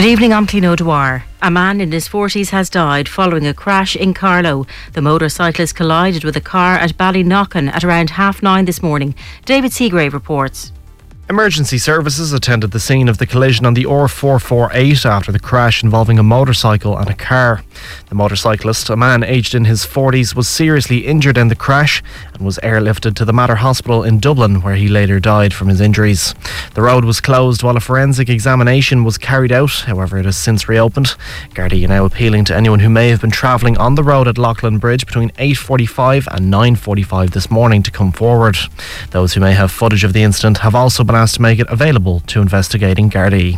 Good evening, I'm Clino Dwyer. A man in his 40s has died following a crash in Carlow. The motorcyclist collided with a car at Ballyknocken at around 9:30 this morning. David Seagrave reports. Emergency services attended the scene of the collision on the R448 after the crash involving a motorcycle and a car. The motorcyclist, a man aged in his 40s, was seriously injured in the crash and was airlifted to the Mater Hospital in Dublin, where he later died from his injuries. The road was closed while a forensic examination was carried out. However, it has since reopened. Gardaí are now appealing to anyone who may have been travelling on the road at Loughlin Bridge between 8:45 and 9:45 this morning to come forward. Those who may have footage of the incident have also been asked to make it available to investigating Gardaí.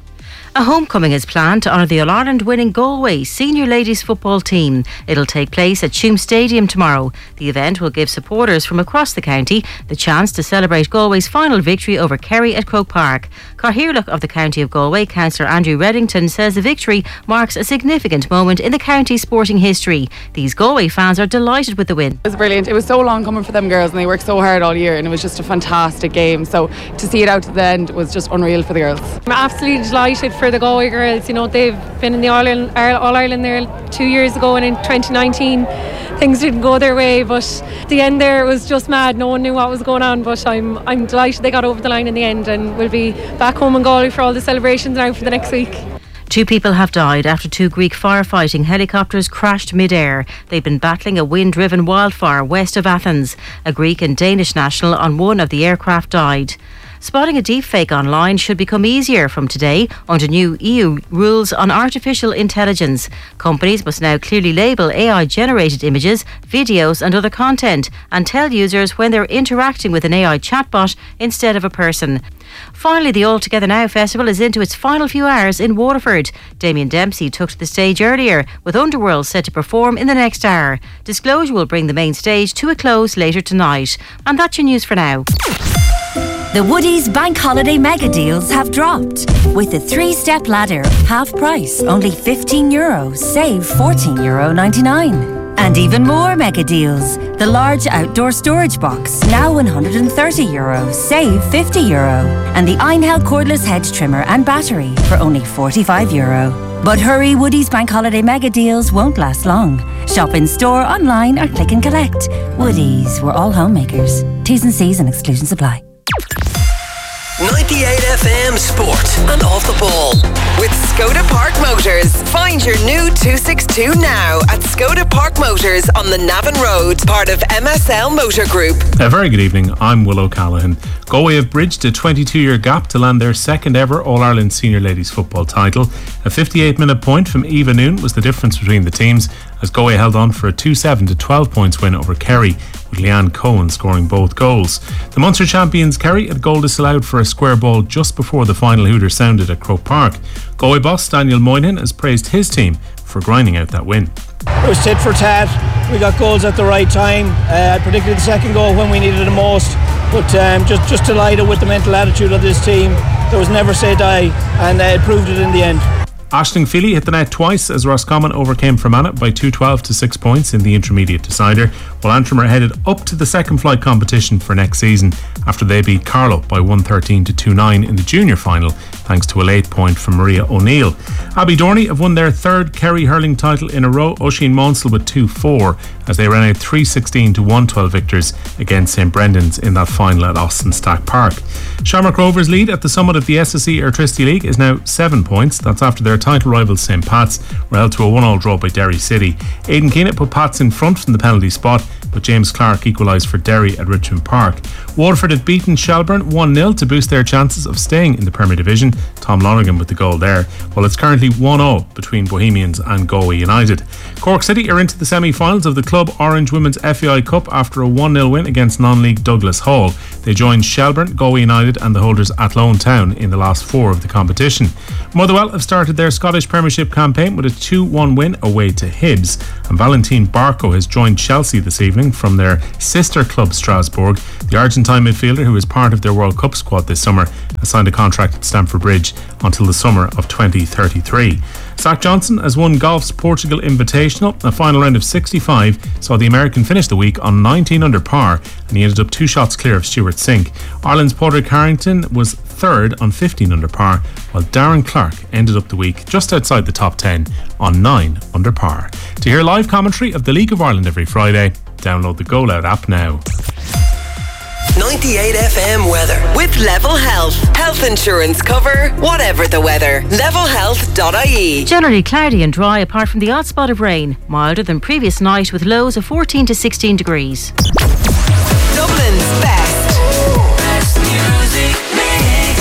A homecoming is planned to honour the All-Ireland winning Galway senior ladies football team. It'll take place at Tuam Stadium tomorrow. The event will give supporters from across the county the chance to celebrate Galway's final victory over Kerry at Croke Park. Cathaoirleach of the County of Galway, Councillor Andrew Reddington, says the victory marks a significant moment in the county's sporting history. These Galway fans are delighted with the win. It was brilliant. It was so long coming for them girls and they worked so hard all year, and it was just a fantastic game. So to see it out to the end was just unreal for the girls. I'm absolutely delighted for the Galway girls. You know, they've been in the All-Ireland there 2 years ago, and in 2019 things didn't go their way, but at the end there it was just mad. No one knew what was going on, but I'm delighted they got over the line in the end, and we'll be back home in Galway for all the celebrations now for the next week. 2 people have died after 2 Greek firefighting helicopters crashed mid-air. They've been battling a wind-driven wildfire west of Athens. A Greek and Danish national on one of the aircraft died. Spotting a deepfake online should become easier from today under new EU rules on artificial intelligence. Companies must now clearly label AI-generated images, videos and other content and tell users when they're interacting with an AI chatbot instead of a person. Finally, the All Together Now festival is into its final few hours in Waterford. Damien Dempsey took to the stage earlier, with Underworld set to perform in the next hour. Disclosure will bring the main stage to a close later tonight. And that's your news for now. The Woodies Bank Holiday Mega Deals have dropped. With the 3-step ladder, half price, only €15, save €14.99. And even more mega deals. The large outdoor storage box, now €130, save €50. And the Einhell cordless hedge trimmer and battery for only €45. But hurry, Woodies Bank Holiday Mega Deals won't last long. Shop in store, online or click and collect. Woodies, we're all homemakers. T's and C's and exclusions apply. 98 FM Sport and Off the Ball with Skoda Park Motors. Find your new 262 now at Skoda Park Motors on the Navan Road, part of MSL Motor Group. A very good evening, I'm Will O'Callaghan. Galway have bridged a 22-year gap to land their second ever All-Ireland Senior Ladies Football title. A 58-minute point from Eva Noon was the difference between the teams, as Galway held on for a 2-7 to 12 points win over Kerry, with Leanne Cohen scoring both goals. The Munster champions Kerry had goal disallowed for a square ball just before the final hooter sounded at Croke Park. Galway boss Daniel Moynihan has praised his team for grinding out that win. It was tit for tat. We got goals at the right time, particularly the second goal when we needed it the most. But just delighted with the mental attitude of this team. There was never say die, and it proved it in the end. Aisling Feely hit the net twice as Roscommon overcame Fermanagh by 2-12 to 6 points in the intermediate decider, while Antrim are headed up to the second flight competition for next season after they beat Carlow by 113 to 2-9 in the junior final, thanks to a late point from Maria O'Neill. Abbey Dorney have won their third Kerry hurling title in a row, Oisin Monsell with 2-4 as they ran out 316 to 112 victors against St Brendan's in that final at Austin Stack Park. Shamrock Rovers' lead at the summit of the SSE Airtricity League is now 7 points. That's after their title rivals St Pat's were held to a 1-1 draw by Derry City. Aidan Keenan put Pats in front from the penalty spot, but James Clark equalised for Derry at Richmond Park. Waterford had beaten Shelbourne 1-0 to boost their chances of staying in the Premier Division. Tom Lonergan with the goal there, while it's currently 1-0 between Bohemians and Galway United. Cork City are into the semi-finals of the Club Orange Women's FAI Cup after a 1-0 win against non-league Douglas Hall. They joined Shelbourne, Galway United and the holders Athlone Town in the last 4 of the competition. Motherwell have started their Scottish Premiership campaign with a 2-1 win away to Hibs, and Valentine Barco has joined Chelsea this evening from their sister club Strasbourg. The Argentine midfielder, who is part of their World Cup squad this summer, has signed a contract at Stamford Bridge until the summer of 2033. Zach Johnson has won golf's Portugal Invitational. A final round of 65 saw the American finish the week on 19 under par, and he ended up 2 shots clear of Stuart Sink. Ireland's Padraig Harrington was third on 15 under par, while Darren Clark ended up the week just outside the top 10 on 9 under par. To hear live commentary of the League of Ireland every Friday, download the Go Loud app now. 98 FM weather with Level Health. Health insurance cover, whatever the weather. levelhealth.ie. Generally cloudy and dry apart from the odd spot of rain. Milder than previous night with lows of 14 to 16 degrees. Dublin's best. Best music mix.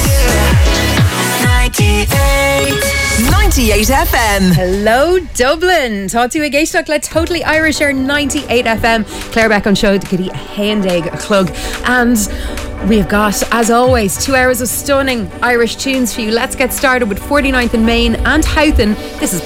98 FM. Hello Dublin. Tá tú a géisteach le Totally Irish ar 98 FM. Claire Beck on show to Kitty Hendig Clug. And we've got, as always, 2 hours of stunning Irish tunes for you. Let's get started with 49th and Main and Houghton. This is